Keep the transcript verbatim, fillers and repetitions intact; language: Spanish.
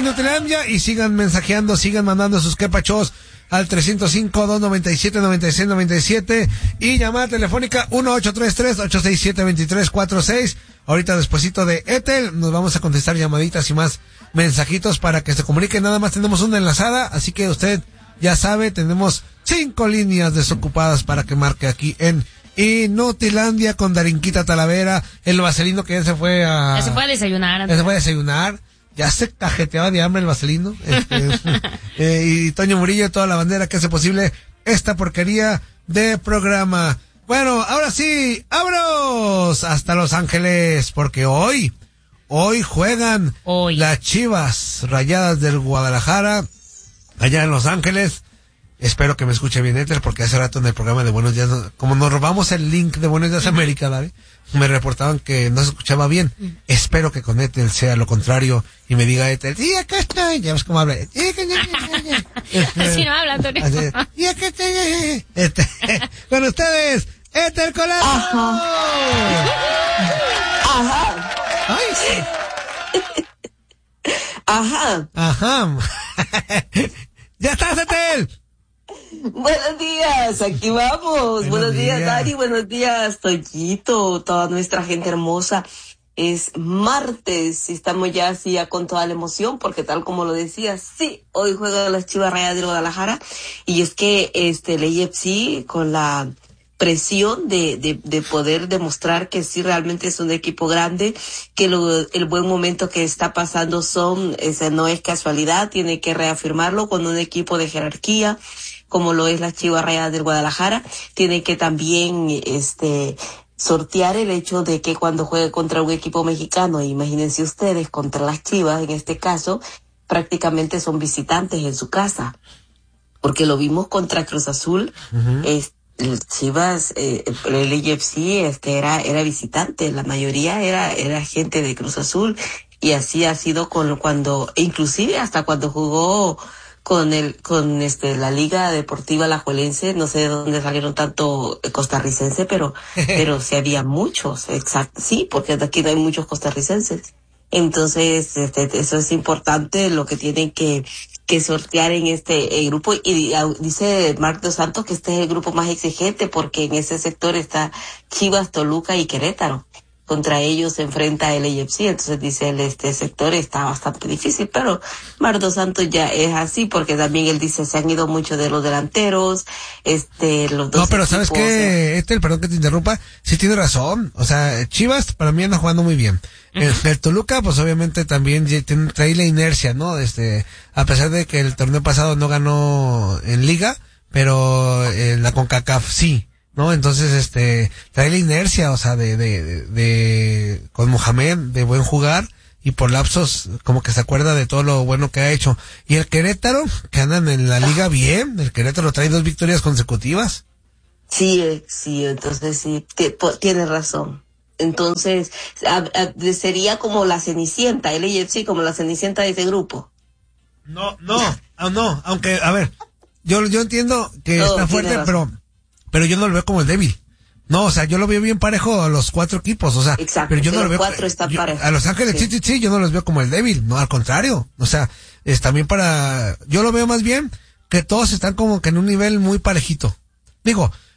Nutilandia y sigan mensajeando, sigan mandando sus quepachos al trescientos cinco, doscientos noventa y siete, noventa y seis noventa y siete y llamada telefónica uno ocho tres tres, ocho seis siete, dos tres cuatro seis. Ahorita despuesito de Ethel nos vamos a contestar llamaditas y más mensajitos para que se comuniquen. Nada más tenemos una enlazada, así que usted ya sabe, tenemos cinco líneas desocupadas para que marque aquí en Inutilandia con Darinquita Talavera, el vaselino que ya se fue a... Ya se fue a desayunar. Ya se fue a desayunar. Ya se cajeteaba de hambre el vaselino. Este, eh, y Toño Murillo y toda la bandera que hace posible esta porquería de programa. Bueno, ahora sí, ¡vámonos! Hasta Los Ángeles, porque hoy, hoy juegan hoy. las Chivas Rayadas del Guadalajara, allá en Los Ángeles. Espero que me escuche bien, Ethel, porque hace rato en el programa de Buenos Días, como nos robamos el link de Buenos Días América, ¿vale? Me reportaban que no se escuchaba bien. Mm. Espero que con Ethel sea lo contrario y me diga Ethel, sí, acá estoy. Ya ves cómo habla. Así no habla, Antonio. Y acá estoy. Este, con ustedes, Ethel Colazo. Ajá. Ajá. Ay, sí. Ajá. Ajá. Ya estás, Ethel. Buenos días, aquí vamos. Buenos, buenos días, días, Dari. Buenos días, Toyito, toda nuestra gente hermosa. Es martes y estamos ya así ya con toda la emoción porque tal como lo decías, sí, hoy juegan las Chivas Rayadas de Guadalajara y es que este el A F C con la presión de, de, de poder demostrar que sí realmente es un equipo grande, que lo, el buen momento que está pasando son, ese no es casualidad, tiene que reafirmarlo con un equipo de jerarquía, como lo es las Chivas Rayadas del Guadalajara, tiene que también, este, sortear el hecho de que cuando juegue contra un equipo mexicano, imagínense ustedes, contra las Chivas, en este caso, prácticamente son visitantes en su casa, porque lo vimos contra Cruz Azul, uh-huh. este, Chivas, eh, el A F C, este, era, era visitante, la mayoría era, era gente de Cruz Azul, y así ha sido con cuando, inclusive hasta cuando jugó con el, con este, la Liga Deportiva Alajuelense, no sé de dónde salieron tanto costarricense, pero, pero sí había muchos, exacto, sí, porque aquí no hay muchos costarricenses. Entonces, este, eso es importante, lo que tienen que, que sortear en este eh, grupo, y uh, dice Marc Dos Santos que este es el grupo más exigente porque en ese sector está Chivas, Toluca y Querétaro. Contra ellos se enfrenta el A F C, entonces dice él, este sector está bastante difícil, pero Marc Dos Santos ya es así, porque también él dice, se han ido muchos de los delanteros, este, los dos. No, pero equipos, ¿sabes qué, Ethel? Perdón que te interrumpa, sí tiene razón, o sea, Chivas para mí anda jugando muy bien. Uh-huh. El, el Toluca, pues obviamente también tiene, trae la inercia, ¿no? Este, a pesar de que el torneo pasado no ganó en Liga, pero en la CONCACAF sí. ¿No? Entonces, este, trae la inercia, o sea, de, de, de, de, con Mohamed, de buen jugar, y por lapsos, como que se acuerda de todo lo bueno que ha hecho. Y el Querétaro, que andan en la liga bien, el Querétaro trae dos victorias consecutivas. Sí, sí, entonces sí, t- tienes razón. Entonces, a, a, sería como la Cenicienta, el A F C como la Cenicienta de ese grupo. No, no, no, aunque, a ver, yo, yo entiendo que no, está fuerte, pero... Pero yo no lo veo como el débil. No, o sea, yo lo veo bien parejo a los cuatro equipos, o sea. Exacto, pero yo no lo veo. Cuatro están yo, parejos. A Los Ángeles, sí. sí, sí, sí, yo no los veo como el débil, no, al contrario. O sea, es también para, yo lo veo más bien que todos están como que en un nivel muy parejito. Digo,